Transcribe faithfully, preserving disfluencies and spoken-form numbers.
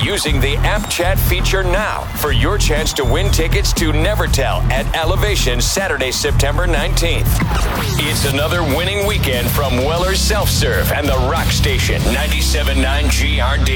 using the App Chat feature now for your chance to win tickets to Nevertell at Elevation Saturday, September nineteenth. It's another winning weekend from Weller's Self-Serve and the Rock Station ninety-seven point nine G R D.